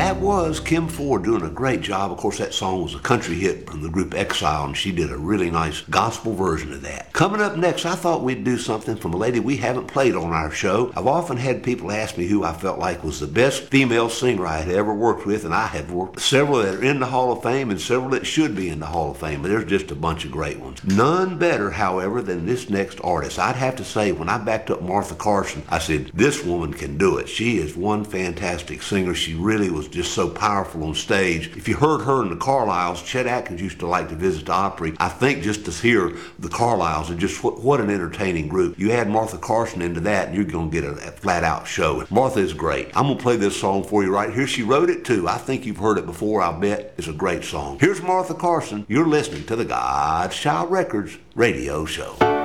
That was Kim Ford doing a great job. Of course, that song was a country hit from the group Exile, and she did a really nice gospel version of that. Coming up next, I thought we'd do something from a lady we haven't played on our show. I've often had people ask me who I felt like was the best female singer I had ever worked with, and I have worked several that are in the Hall of Fame and several that should be in the Hall of Fame, but there's just a bunch of great ones. None better, however, than this next artist. I'd have to say, when I backed up Martha Carson, I said, this woman can do it. She is one fantastic singer. She really was just so powerful on stage. If you heard her in the Carlisles, Chet Atkins used to like to visit the Opry. I think just to hear the Carlisles and just what an entertaining group. You add Martha Carson into that, and you're going to get a flat-out show. Martha is great. I'm going to play this song for you right here. She wrote it, too. I think you've heard it before, I'll bet. It's a great song. Here's Martha Carson. You're listening to the God's Child Records radio show.